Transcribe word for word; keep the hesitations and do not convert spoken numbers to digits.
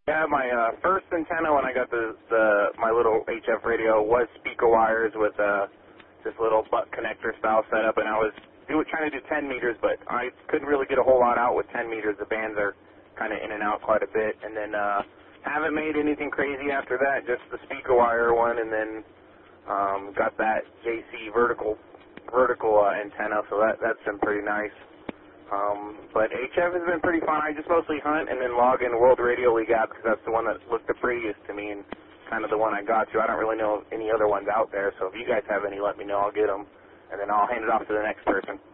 Yeah, my uh, first antenna when I got the, the my little H F radio was speaker wires with uh, this little butt connector style setup, and I was do, trying to do ten meters, but I couldn't really get a whole lot out with ten meters. The bands are kind of in and out quite a bit, and then uh, haven't made anything crazy after that, just the speaker wire one, and then um, got that J C vertical vertical uh, antenna, so that, that's been pretty nice. Um, but H F has been pretty fun. I just mostly hunt and then log in World Radio League app because that's the one that looked the prettiest to me and kind of the one I got to. I don't really know any other ones out there, so if you guys have any, let me know. I'll get them, and then I'll hand it off to the next person.